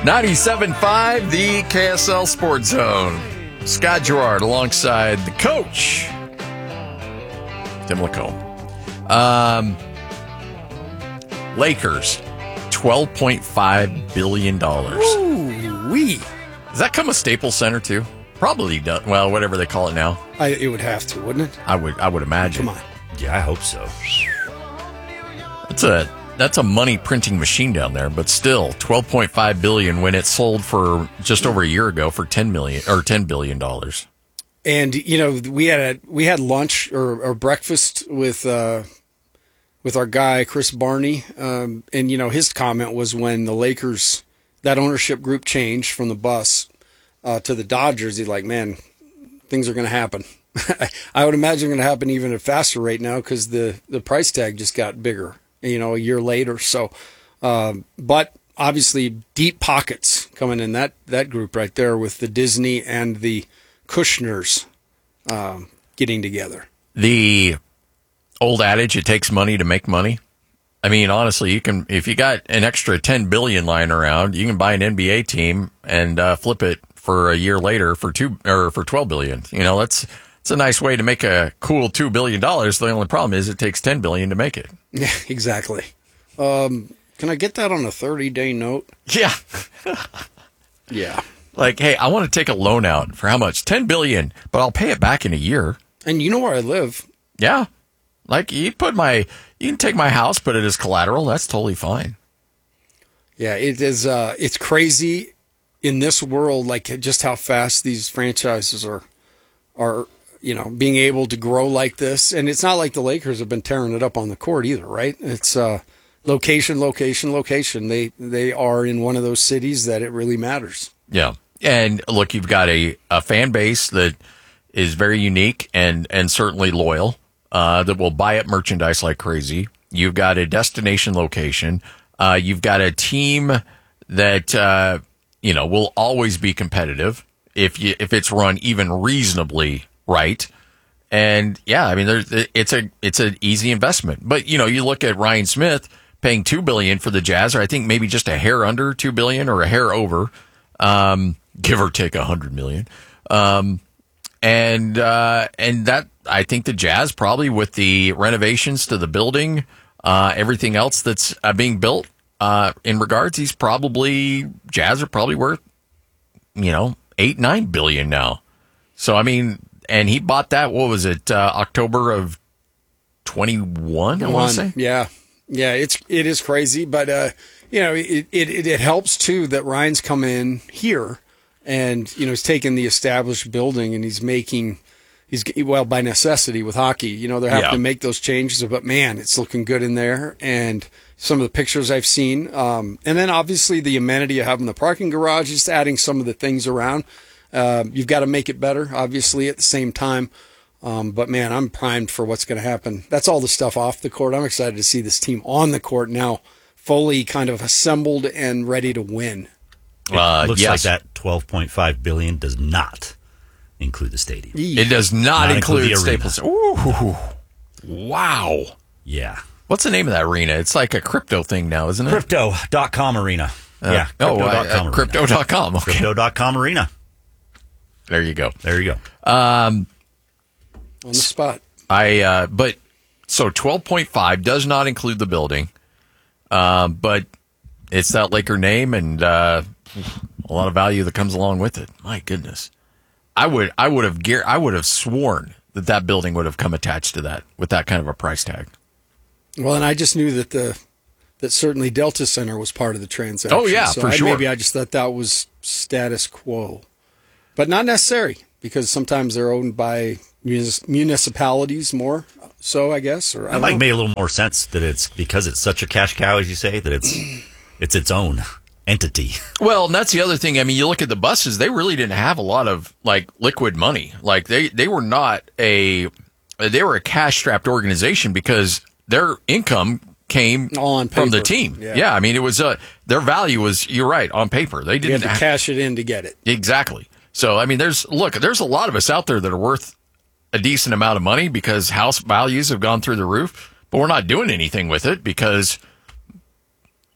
97.5, the KSL Sports Zone. Scott Gerard alongside the coach, Tim Lacombe. Lakers, $12.5 billion. Ooh-wee. Does that come with Staples Center, too? Probably does. Well, whatever they call it now. It would have to, wouldn't it? I would imagine. Come on. Yeah, I hope so. That's a money printing machine down there, but still $12.5 billion when it sold for just over a year ago for $10 billion. And we had lunch or breakfast with our guy Chris Barney, and his comment was when the Lakers, that ownership group changed from the bus to the Dodgers, he's like, man, things are going to happen. I would imagine going to happen even at a faster rate now because the price tag just got bigger, a year later. So, but obviously deep pockets coming in that group right there with the Disney and the Kushners getting together. The old adage, it takes money to make money. I mean, honestly, you can, if you got an extra $10 billion lying around, you can buy an NBA team and flip it for a year later for $12 billion. It's a nice way to make a cool $2 billion. The only problem is it takes $10 billion to make it. Yeah, exactly. Can I get that on a 30-day note? Yeah. Yeah. Like, hey, I want to take a loan out for how much? $10 billion, but I'll pay it back in a year. And you know where I live. Yeah. Like, you can take my house, put it as collateral. That's totally fine. Yeah, it is. It's crazy in this world, like just how fast these franchises are, being able to grow like this. And it's not like the Lakers have been tearing it up on the court either, right? It's location. They are in one of those cities that it really matters. Yeah. And look, you've got a fan base that is very unique and certainly loyal, that will buy up merchandise like crazy. You've got a destination location. You've got a team that, will always be competitive if it's run even reasonably right. And yeah, I mean, it's an easy investment. But, you look at Ryan Smith paying $2 billion for the Jazz, or I think maybe just a hair under $2 billion or a hair over, give or take $100 million. And that, I think the Jazz probably with the renovations to the building, everything else that's being built, in regards, Jazz are probably worth, $8-9 billion now. So, I mean, and he bought that, what was it, October of 21, I want to say? Yeah. Yeah, it is crazy, but, it helps too that Ryan's come in here and, he's taken the established building and he's by necessity with hockey, they're having to make those changes, but man, it's looking good in there. And some of the pictures I've seen, and then obviously the amenity of having the parking garage, just adding some of the things around. You've got to make it better, obviously, at the same time. But man, I'm primed for what's going to happen. That's all the stuff off the court. I'm excited to see this team on the court now, fully kind of assembled and ready to win. It looks like that $12.5 billion does not include the stadium. It does not include the Staples. Ooh, wow. Yeah. What's the name of that arena? It's like a crypto thing now, isn't it? Crypto.com arena. Yeah. Crypto.com. Crypto.com. Okay. Crypto.com arena. There you go. On the spot. But so 12.5 does not include the building. But it's that Laker name and a lot of value that comes along with it. My goodness. I would have sworn that building would have come attached to that with that kind of a price tag. Well, and I just knew that certainly Delta Center was part of the transaction. Oh yeah, so for sure. Maybe I just thought that was status quo, but not necessary because sometimes they're owned by municipalities more. So I guess, or that might make a little more sense that it's because it's such a cash cow, as you say, that it's its own entity. Well, and that's the other thing. I mean, you look at the buses; they really didn't have a lot of like liquid money. Like they were not they were a cash strapped organization because their income came from the team. Yeah, I mean, it was their value was, you're right, on paper. They didn't have to cash it in to get it. Exactly. So, I mean, there's a lot of us out there that are worth a decent amount of money because house values have gone through the roof, but we're not doing anything with it because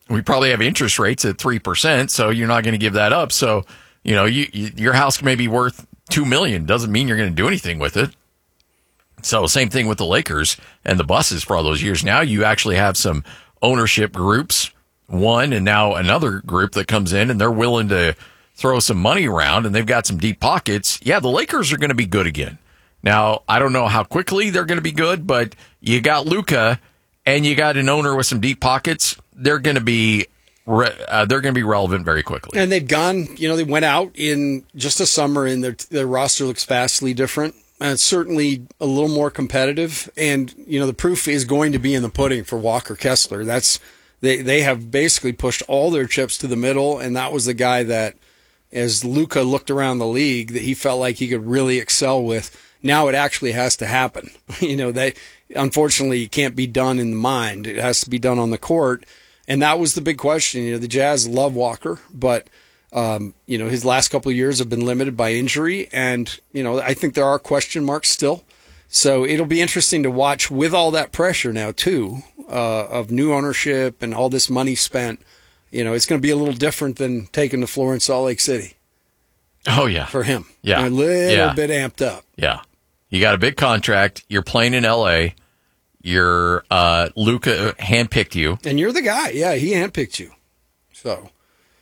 we probably have interest rates at 3%, so you're not going to give that up. So, your house may be worth $2 million. Doesn't mean you're going to do anything with it. So same thing with the Lakers and the buses for all those years. Now you actually have some ownership groups, one and now another group that comes in and they're willing to throw some money around and they've got some deep pockets. Yeah, the Lakers are going to be good again. Now, I don't know how quickly they're going to be good, but you got Luka and you got an owner with some deep pockets. They're going to be relevant very quickly. And they've gone, they went out in just a summer and their roster looks vastly different. It's certainly a little more competitive. And, the proof is going to be in the pudding for Walker Kessler. They have basically pushed all their chips to the middle. And that was the guy that, as Luka looked around the league, that he felt like he could really excel with. Now it actually has to happen. Unfortunately, it can't be done in the mind. It has to be done on the court. And that was the big question. The Jazz love Walker, but his last couple of years have been limited by injury, and I think there are question marks still. So it'll be interesting to watch with all that pressure now too, of new ownership and all this money spent. It's going to be a little different than taking the floor in Salt Lake City. Oh yeah, for him, yeah, a little bit amped up. Yeah, you got a big contract. You're playing in L.A. Luka handpicked you, and you're the guy. Yeah, he handpicked you. So.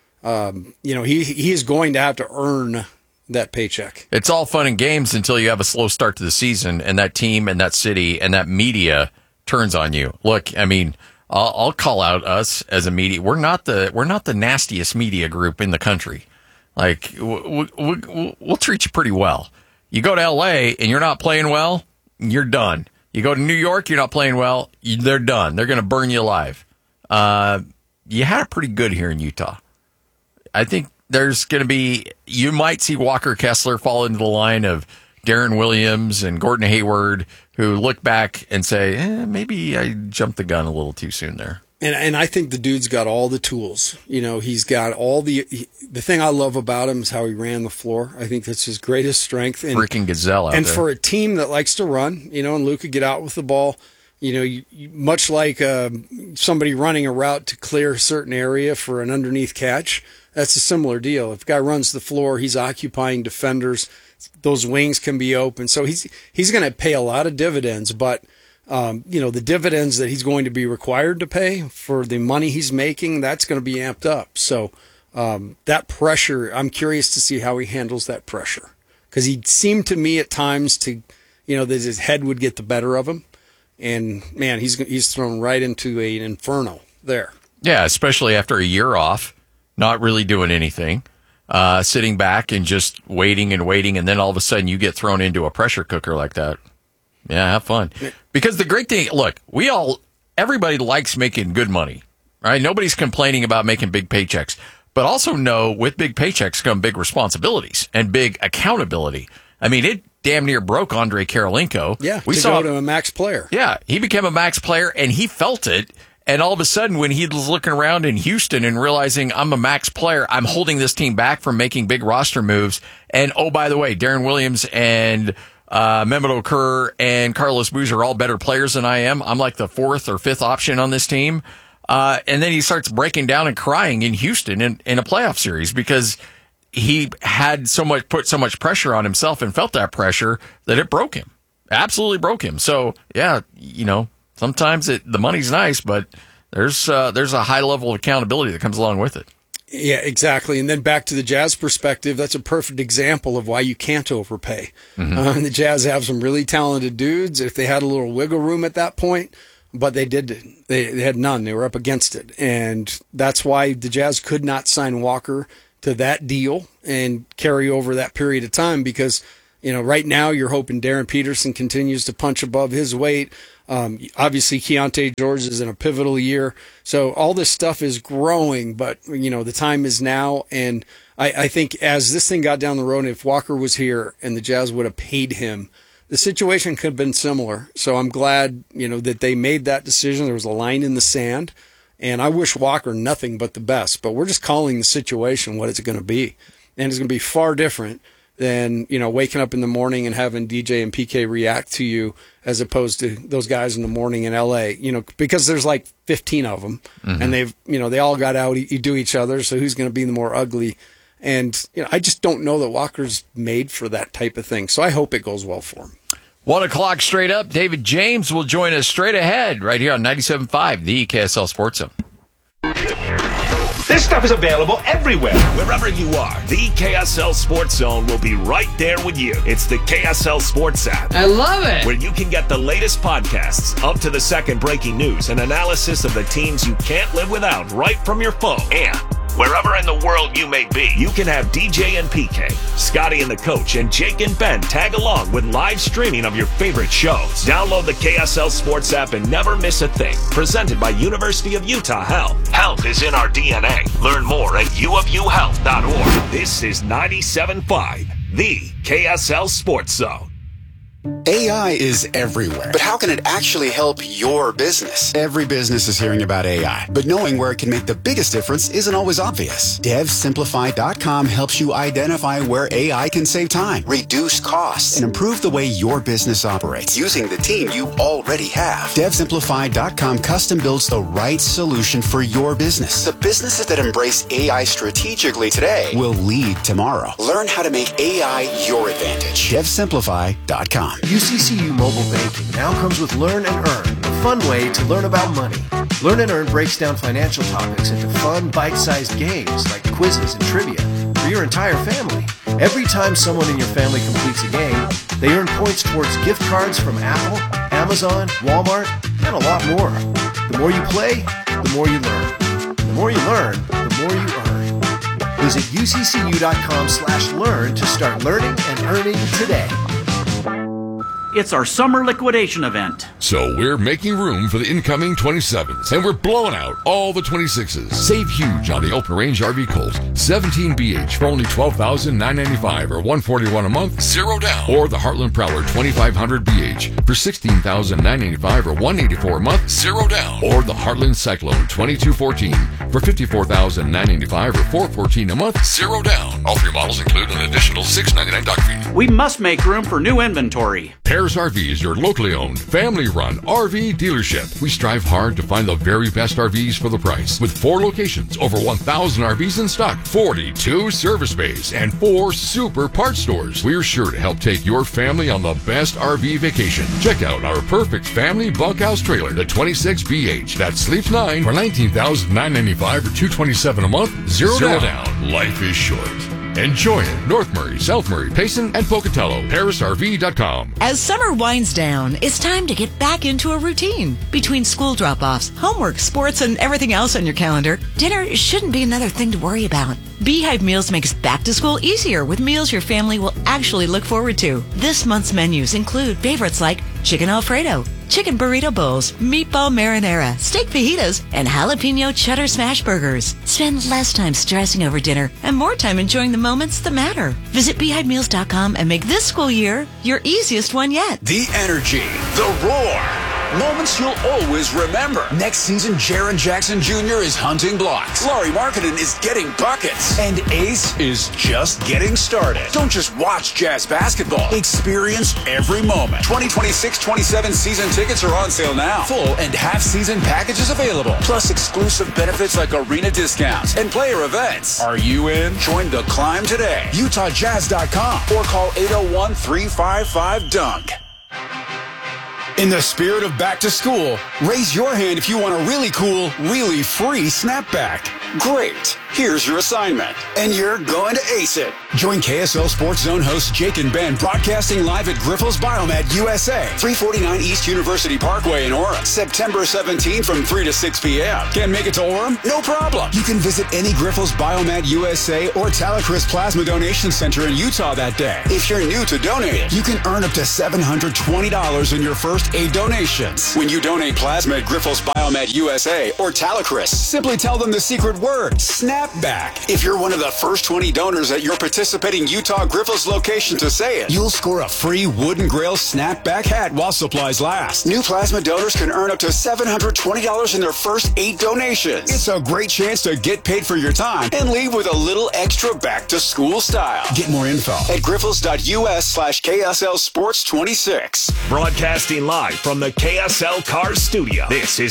He is going to have to earn that paycheck. It's all fun and games until you have a slow start to the season and that team and that city and that media turns on you. Look, I mean, I'll call out us as a media. We're not the nastiest media group in the country. Like we'll treat you pretty well. You go to LA and you're not playing well, you're done. You go to New York, you're not playing well, they're done. They're going to burn you alive. You had it pretty good here in Utah. I think there's going to be, you might see Walker Kessler fall into the line of Darren Williams and Gordon Hayward, who look back and say, maybe I jumped the gun a little too soon there. And I think the dude's got all the tools. He's got all the thing I love about him is how he ran the floor. I think that's his greatest strength. And, freaking gazelle out there. And for a team that likes to run, and Luka get out with the ball, much like somebody running a route to clear a certain area for an underneath catch, that's a similar deal. If a guy runs the floor, he's occupying defenders. Those wings can be open. So he's going to pay a lot of dividends, but the dividends that he's going to be required to pay for the money he's making, that's going to be amped up. So that pressure, I'm curious to see how he handles that pressure. Because he seemed to me at times to, that his head would get the better of him. And, man, he's thrown right into an inferno there. Yeah, especially after a year off. Not really doing anything, sitting back and just waiting, and then all of a sudden you get thrown into a pressure cooker like that. Yeah, have fun. Because the great thing, look, everybody likes making good money, right? Nobody's complaining about making big paychecks, but also know with big paychecks come big responsibilities and big accountability. I mean, it damn near broke Andre Karolinko. Yeah, go to a max player. Yeah, he became a max player and he felt it. And all of a sudden, when he was looking around in Houston and realizing I'm a max player, I'm holding this team back from making big roster moves. And oh, by the way, Darren Williams and Mehmet Okur and Carlos Boozer are all better players than I am. I'm like the fourth or fifth option on this team. And then he starts breaking down and crying in Houston in a playoff series because he had put so much pressure on himself and felt that pressure that it broke him. Absolutely broke him. So yeah, sometimes the money's nice, but there's a high level of accountability that comes along with it. Yeah, exactly. And then back to the Jazz perspective, that's a perfect example of why you can't overpay. Mm-hmm. The Jazz have some really talented dudes. If they had a little wiggle room at that point, but they had none. They were up against it. And that's why the Jazz could not sign Walker to that deal and carry over that period of time because, right now you're hoping Darren Peterson continues to punch above his weight. Obviously, Keontae George is in a pivotal year. So all this stuff is growing, but, the time is now. And I think as this thing got down the road, if Walker was here and the Jazz would have paid him, the situation could have been similar. So I'm glad, that they made that decision. There was a line in the sand. And I wish Walker nothing but the best. But we're just calling the situation what it's going to be. And it's going to be far different than, waking up in the morning and having DJ and PK react to you as opposed to those guys in the morning in LA, because there's like 15 of them and they've, they all got out, you do each other. So who's going to be the more ugly? And, I just don't know that Walker's made for that type of thing. So I hope it goes well for him. 1 o'clock straight up. David James will join us straight ahead right here on 97.5, the KSL Sports Zone. This stuff is available everywhere. Wherever you are, the KSL Sports Zone will be right there with you. It's the KSL Sports app. I love it. Where you can get the latest podcasts, up to the second breaking news, and analysis of the teams you can't live without right from your phone. And wherever in the world you may be, you can have DJ and PK, Scotty and the coach, and Jake and Ben tag along with live streaming of your favorite shows. Download the KSL Sports app and never miss a thing. Presented by University of Utah Health. Health is in our DNA. Learn more at uofuhealth.org. This is 97.5, the KSL Sports Zone. AI is everywhere. But how can it actually help your business? Every business is hearing about AI, but knowing where it can make the biggest difference isn't always obvious. DevSimplify.com helps you identify where AI can save time, reduce costs, and improve the way your business operates using the team you already have. DevSimplify.com custom builds the right solution for your business. The businesses that embrace AI strategically today will lead tomorrow. Learn how to make AI your advantage. DevSimplify.com. UCCU Mobile Banking now comes with Learn and Earn, a fun way to learn about money. Learn and Earn breaks down financial topics into fun, bite-sized games like quizzes and trivia for your entire family. Every time someone in your family completes a game, they earn points towards gift cards from Apple, Amazon, Walmart, and a lot more. The more you play, the more you learn. The more you learn, the more you earn. Visit uccu.com/learn to start learning and earning today. It's our summer liquidation event. So we're making room for the incoming 27s, and we're blowing out all the 26s. Save huge on the Open Range RV Colt 17BH for only $12,995 or $141 a month, 0 down. Or the Heartland Prowler 2500BH for $16,995 or $184 a month, 0 down. Or the Heartland Cyclone 2214 for $54,995 or $414 a month, 0 down. All 3 models include an additional $699 dock fee. We must make room for new inventory. Paris RV is your locally owned, family-run RV dealership. We strive hard to find the very best RVs for the price. With 4 locations, over 1,000 RVs in stock, 42 service bays, and 4 super parts stores. We're sure to help take your family on the best RV vacation. Check out our perfect family bunkhouse trailer, the 26BH, that sleeps 9 for $19,995 or $227 a month, 0 down. Life is short. Enjoy it. North Murray, South Murray, Payson, and Pocatello. ParisRV.com. As summer winds down, it's time to get back into a routine. Between school drop-offs, homework, sports, and everything else on your calendar, dinner shouldn't be another thing to worry about. Beehive Meals makes back to school easier with meals your family will actually look forward to. This month's menus include favorites like chicken Alfredo, chicken burrito bowls, meatball marinara, steak fajitas, and jalapeno cheddar smash burgers. Spend less time stressing over dinner and more time enjoying the moments that matter. Visit BeehiveMeals.com and make this school year your easiest one yet. The energy, the roar. Moments you'll always remember. Next season, Jaren Jackson Jr. is hunting blocks. Laurie Markkinen is getting buckets. And Ace is just getting started. Don't just watch Jazz basketball. Experience every moment. 2026-27 season tickets are on sale now. Full and half-season packages available. Plus exclusive benefits like arena discounts and player events. Are you in? Join the climb today. UtahJazz.com or call 801-355-DUNK. In the spirit of back to school, raise your hand if you want a really cool, really free snapback. Great. Here's your assignment. And you're going to ace it. Join KSL Sports Zone hosts Jake and Ben broadcasting live at Grifols Biomed USA, 349 East University Parkway in Orem, September 17 from 3 to 6 p.m. Can't make it to Orem? No problem. You can visit any Grifols Biomed USA or Talacris Plasma Donation Center in Utah that day. If you're new to donating, you can earn up to $720 in your first 8 donations. When you donate plasma at Grifols Biomed USA or Talacris, simply tell them the secret one-word word, snapback. If you're one of the first 20 donors at your participating Utah Griffles location to say it, you'll score a free Wooden Grail snapback hat while supplies last. New plasma donors can earn up to $720 in their first 8 donations. It's a great chance to get paid for your time and leave with a little extra back-to-school style. Get more info at griffles.us/KSL Sports 26. Broadcasting live from the KSL Cars Studio. This is